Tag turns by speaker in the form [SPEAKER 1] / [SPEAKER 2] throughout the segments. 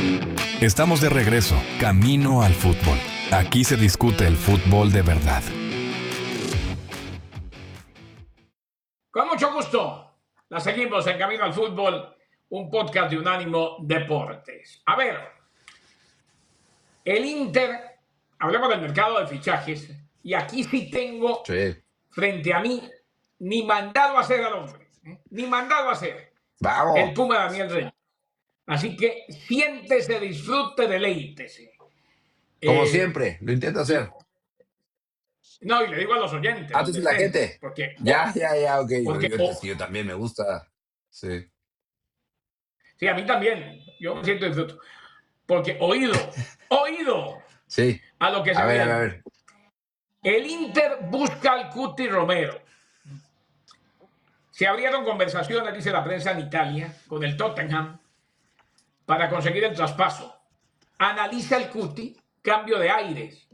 [SPEAKER 1] Estamos de regreso, camino al fútbol. Aquí se discute el fútbol de verdad.
[SPEAKER 2] Con mucho gusto, la seguimos en Camino al Fútbol, un podcast de Unánimo Deportes. A ver, el Inter, hablemos del mercado de fichajes, y aquí sí tengo frente a mí, ni mandado a hacer al hombre, ni mandado a hacer, el Puma Daniel Rey. Así que siéntese, disfrute, deleítese.
[SPEAKER 3] Como siempre, lo intento hacer.
[SPEAKER 2] No, y le digo a los oyentes.
[SPEAKER 3] Antes la gente.
[SPEAKER 2] Porque,
[SPEAKER 3] Ya, ok.
[SPEAKER 2] Porque,
[SPEAKER 3] yo también me gusta. Sí.
[SPEAKER 2] Sí, a mí también. Yo me siento disfruto. Porque oído.
[SPEAKER 3] Sí.
[SPEAKER 2] A lo que se
[SPEAKER 3] a
[SPEAKER 2] viene.
[SPEAKER 3] ver.
[SPEAKER 2] El Inter busca al Cuti Romero. Se abrieron conversaciones, dice la prensa en Italia, con el Tottenham para conseguir el traspaso. Analiza el Cuti, cambio de aires.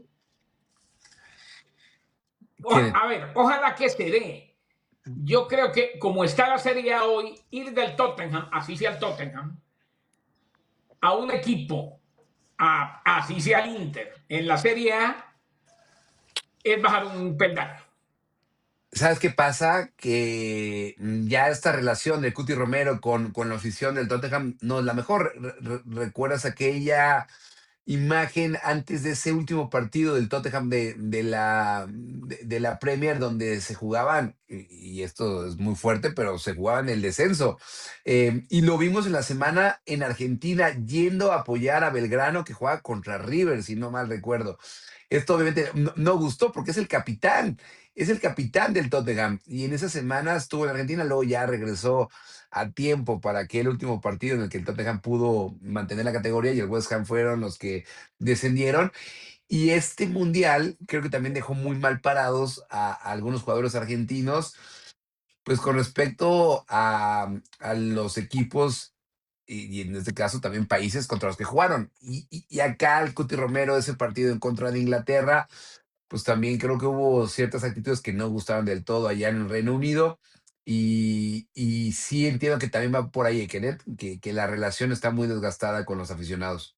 [SPEAKER 2] A ver, ojalá que se dé. Yo creo que como está la Serie A hoy, ir del Tottenham, así sea el Tottenham, a un equipo, así sea el Inter, en la Serie A, es bajar un peldaño.
[SPEAKER 3] ¿Sabes qué pasa? Que ya esta relación de Cuti Romero con la afición del Tottenham no es la mejor. ¿Recuerdas aquella imagen antes de ese último partido del Tottenham de la Premier donde se jugaban, y esto es muy fuerte, pero se jugaban el descenso? Y lo vimos en la semana en Argentina yendo a apoyar a Belgrano, que juega contra River, si no mal recuerdo. Esto obviamente no gustó porque es el capitán del Tottenham, y en esa semana estuvo en Argentina, luego ya regresó a tiempo para aquel último partido en el que el Tottenham pudo mantener la categoría y el West Ham fueron los que descendieron. Y este mundial creo que también dejó muy mal parados a algunos jugadores argentinos, pues con respecto a los equipos y en este caso también países contra los que jugaron. Y acá el Cuti Romero, ese partido en contra de Inglaterra, pues también creo que hubo ciertas actitudes que no gustaban del todo allá en el Reino Unido. Y sí entiendo que también va por ahí, Kenneth, que la relación está muy desgastada con los aficionados.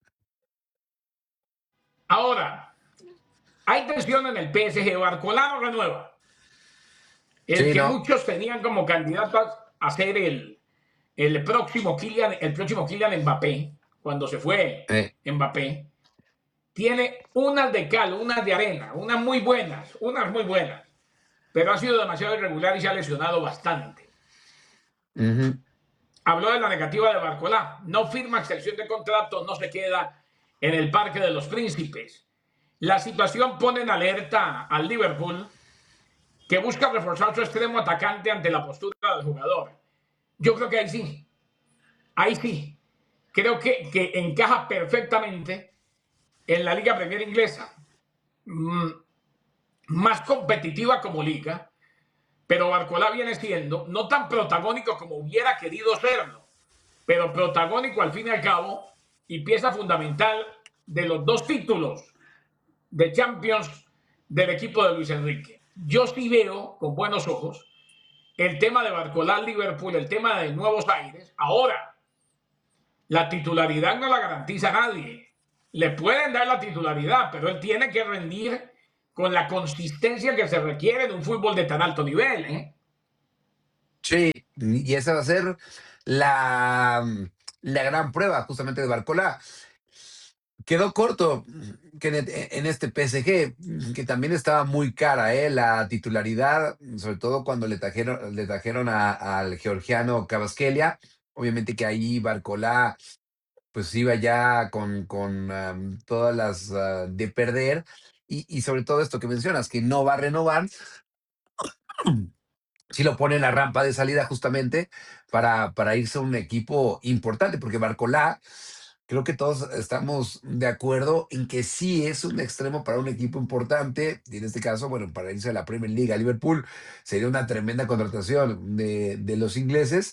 [SPEAKER 2] Ahora, hay tensión en el PSG. Barcolá renueva. El
[SPEAKER 3] Sí,
[SPEAKER 2] que
[SPEAKER 3] ¿no?
[SPEAKER 2] muchos tenían como candidato a ser el próximo Kylian Mbappé, cuando se fue Mbappé, tiene unas de cal, unas de arena, unas muy buenas, pero ha sido demasiado irregular y se ha lesionado bastante. Habló de la negativa de Barcolá. No firma extensión de contrato, no se queda en el Parque de los Príncipes. La situación pone en alerta al Liverpool, que busca reforzar su extremo atacante ante la postura del jugador. Yo creo que ahí sí. Creo que encaja perfectamente en la Liga Premier inglesa. Más competitiva como liga, pero Barcolá viene siendo no tan protagónico como hubiera querido serlo, pero protagónico al fin y al cabo y pieza fundamental de los 2 títulos de Champions del equipo de Luis Enrique. Yo sí veo con buenos ojos el tema de Barcolá Liverpool, el tema de Nuevos Aires. Ahora, la titularidad no la garantiza nadie. Le pueden dar la titularidad, pero él tiene que rendir con la consistencia que se requiere de un fútbol de tan alto nivel.
[SPEAKER 3] Sí, y esa va a ser la gran prueba justamente de Barcolá. Quedó corto Kenneth, en este PSG, que también estaba muy cara, la titularidad, sobre todo cuando le trajeron al georgiano Kvaratskhelia. Obviamente que ahí Barcolá pues iba ya con todas las de perder, y sobre todo esto que mencionas, que no va a renovar. Sí lo pone en la rampa de salida justamente para irse a un equipo importante, porque Barcolá, creo que todos estamos de acuerdo en que sí es un extremo para un equipo importante, y en este caso, bueno, para irse a la Premier League, a Liverpool, sería una tremenda contratación de los ingleses.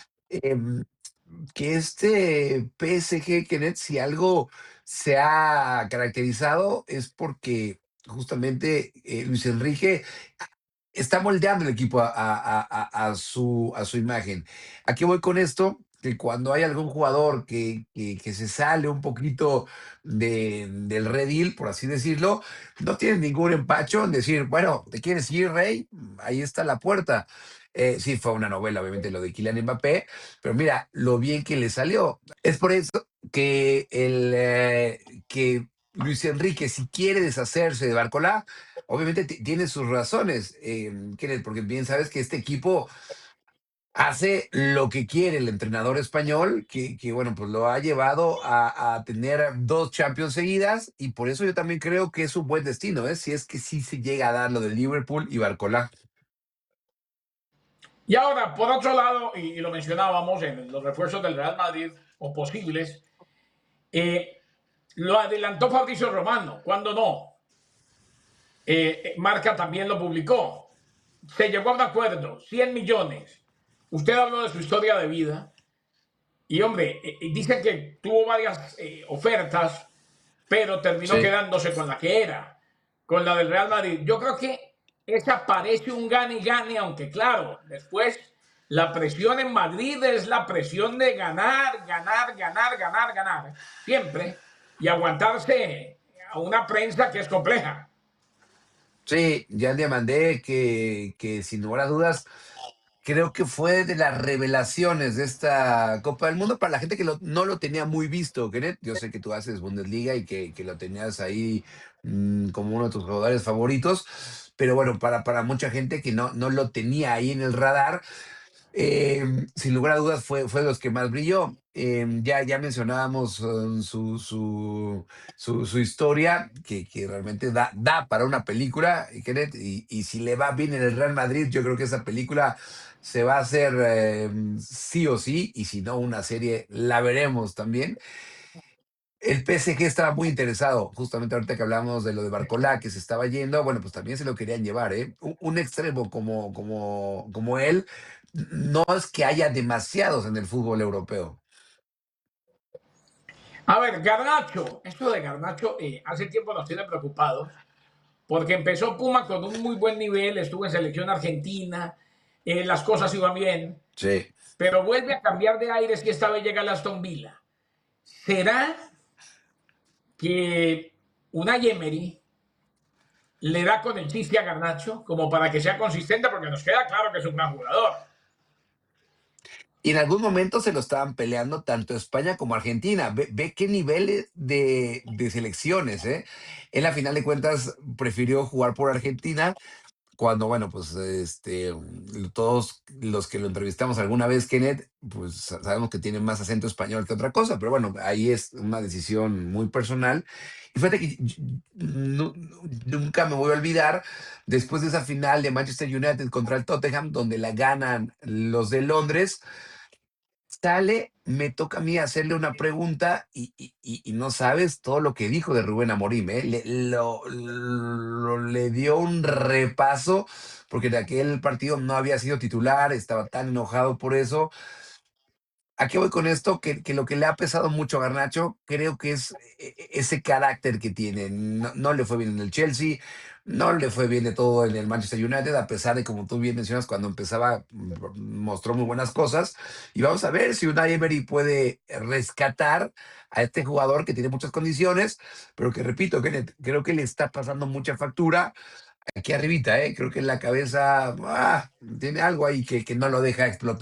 [SPEAKER 3] Que este PSG, Kenneth, si algo se ha caracterizado es porque justamente Luis Enrique está moldeando el equipo a su imagen. ¿A qué voy con esto? que cuando hay algún jugador que se sale un poquito del redil, por así decirlo, no tiene ningún empacho en decir, bueno, ¿te quieres ir, Rey? Ahí está la puerta. Sí, fue una novela, obviamente, lo de Kylian Mbappé, pero mira lo bien que le salió. Es por eso que Luis Enrique, si quiere deshacerse de Barcolá, obviamente tiene sus razones, Kenneth, porque bien sabes que este equipo hace lo que quiere el entrenador español, bueno, pues lo ha llevado a tener 2 Champions seguidas, y por eso yo también creo que es un buen destino, ¿eh? Si es que sí se llega a dar lo de Liverpool y Barcolá.
[SPEAKER 2] Y ahora, por otro lado, y lo mencionábamos en los refuerzos del Real Madrid, o posibles, eh, lo adelantó Fabricio Romano, cuando no. Marca también lo publicó. Se llegó a un acuerdo, 100 millones. Usted habló de su historia de vida y, hombre, dicen que tuvo varias ofertas, pero terminó
[SPEAKER 3] Sí.
[SPEAKER 2] quedándose con la que era, con la del Real Madrid. Yo creo que esa parece un gane-gane, aunque claro, después la presión en Madrid es la presión de ganar, ganar, ganar, ganar, ganar, siempre, y aguantarse a una prensa que es compleja.
[SPEAKER 3] Sí, ya le mandé que sin lugar a dudas creo que fue de las revelaciones de esta Copa del Mundo para la gente que no lo tenía muy visto, Kenneth. Yo sé que tú haces Bundesliga y que lo tenías ahí como uno de tus jugadores favoritos, pero bueno, para mucha gente que no lo tenía ahí en el radar, sin lugar a dudas fue de los que más brilló. Ya mencionábamos su historia, que realmente da para una película, Kenneth, y si le va bien en el Real Madrid, yo creo que esa película se va a hacer sí o sí, y si no, una serie la veremos también. El PSG estaba muy interesado, justamente ahorita que hablamos de lo de Barcolá, que se estaba yendo, bueno, pues también se lo querían llevar, ¿eh? Un extremo como él, no es que haya demasiados en el fútbol europeo.
[SPEAKER 2] A ver, Garnacho, esto de Garnacho hace tiempo nos tiene preocupados, porque empezó Puma con un muy buen nivel, estuvo en selección argentina, las cosas iban bien,
[SPEAKER 3] Sí.
[SPEAKER 2] pero vuelve a cambiar de aires y esta vez llega a Aston Villa. ¿Será que una Emery le da con el chiste a Garnacho como para que sea consistente? Porque nos queda claro que es un gran jugador.
[SPEAKER 3] Y en algún momento se lo estaban peleando tanto España como Argentina. Ve qué niveles de selecciones, ¿eh? Él, a final de cuentas, prefirió jugar por Argentina cuando, bueno, pues todos los que lo entrevistamos alguna vez, Kenneth, pues sabemos que tiene más acento español que otra cosa, pero bueno, ahí es una decisión muy personal. Y fíjate que nunca me voy a olvidar, después de esa final de Manchester United contra el Tottenham, donde la ganan los de Londres, sale, me toca a mí hacerle una pregunta y no sabes todo lo que dijo de Rubén Amorim, ¿eh? Le dio un repaso, porque de aquel partido no había sido titular, estaba tan enojado por eso. ¿A qué voy con esto? Que lo que le ha pesado mucho a Garnacho, creo que es ese carácter que tiene. No le fue bien en el Chelsea, no le fue bien de todo en el Manchester United, a pesar de, como tú bien mencionas, cuando empezaba mostró muy buenas cosas. Y vamos a ver si Unai Emery puede rescatar a este jugador que tiene muchas condiciones, pero que, repito, creo que le está pasando mucha factura aquí arribita, ¿eh? Creo que en la cabeza tiene algo ahí que no lo deja explotar.